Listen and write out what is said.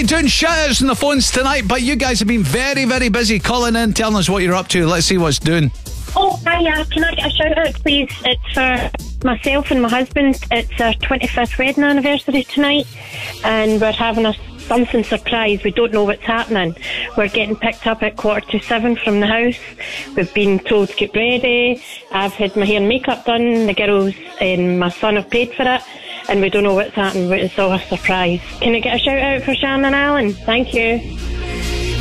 be doing shout-outs on the phones tonight, but you guys have been very, very busy calling in, telling us what you're up to. Let's see what's doing. Oh, hiya. Can I get a shout-out, please? It's for myself and my husband. It's our 25th wedding anniversary tonight, and we're having something surprise. We don't know what's happening. We're getting picked up at 6:45 from the house. We've been told to get ready. I've had my hair and makeup done. The girls and my son have paid for it, and we don't know what's happening, but it's all a surprise. Can I get a shout out for Shannon and Alan? Thank you.